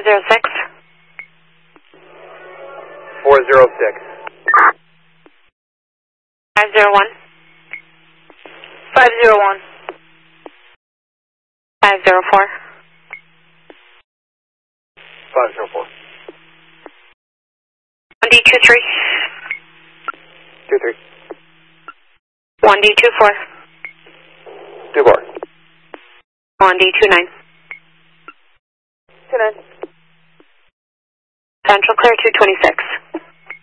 406. 406. 501. 501. 504. 504. 1D23. 23. 1D24. 24. 1D29. 29. Central clear 226.